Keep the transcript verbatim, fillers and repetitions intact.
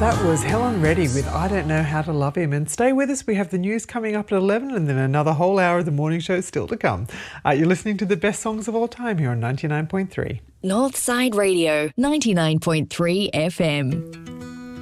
That was Helen Reddy with I Don't Know How to Love Him. And stay with us. We have the news coming up at eleven and then another whole hour of the morning show still to come. Uh, you're listening to the best songs of all time here on ninety-nine point three. Northside Radio, ninety-nine point three F M.